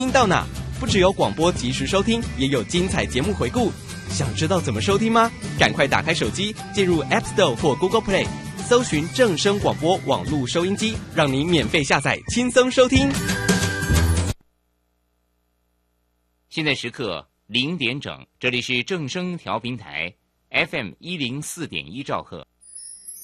听到哪？不只有广播及时收听，也有精彩节目回顾。想知道怎么收听吗？赶快打开手机，进入 App Store 或 Google Play， 搜寻正声广播网络收音机，让你免费下载，轻松收听。 现在时刻0点整，这里是正声调频台 FM104.1兆赫。